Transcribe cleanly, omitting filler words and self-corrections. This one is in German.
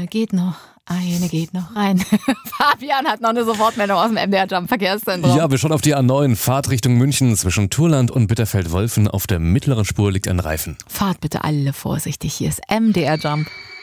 geht noch. Eine geht noch rein. Fabian hat noch eine Sofortmeldung aus dem MDR Jump Verkehrszentrum. Ja, wir schauen auf die A9. Fahrtrichtung München zwischen Turland und Bitterfeld-Wolfen. Auf der mittleren Spur liegt ein Reifen. Fahrt bitte alle vorsichtig. Hier ist MDR Jump.